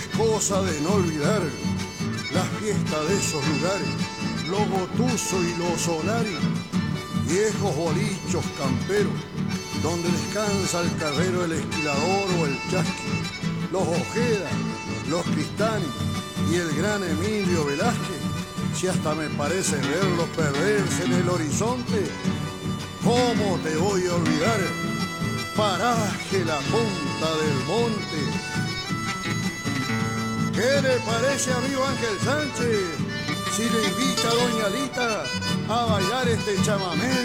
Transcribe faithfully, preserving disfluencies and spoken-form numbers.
Es cosa de no olvidar la fiesta de esos lugares, lo Gotuso y los Solari, viejos bolichos camperos, donde descansa el carrero, el esquilador o el chasqui, los Ojeda, los Cristani y el gran Emilio Velázquez. Si hasta me parece verlos perderse en el horizonte, ¿cómo te voy a olvidar? Paraje La Punta del Monte. ¿Qué le parece, amigo Ángel Sánchez, si le invita a doña Lita a bailar este chamamé